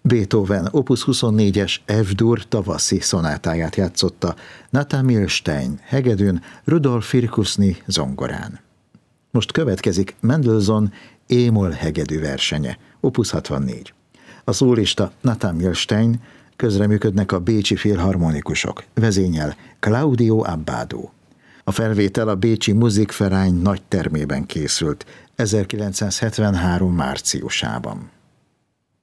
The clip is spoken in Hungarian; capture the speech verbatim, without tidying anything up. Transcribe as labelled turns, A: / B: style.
A: Beethoven opus huszonnégyes F-dur tavaszi szonátáját játszotta Nathaniel Stein hegedűn, Rudolf Firkusny zongorán. Most következik Mendelssohn é-moll hegedű versenye, opus hatvannégy. A szólista Nathaniel Stein, közreműködnek a bécsi filharmonikusok, vezényel Claudio Abbado. A felvétel a bécsi Musikverein nagy termében készült ezerkilencszázhetvenhárom márciusában.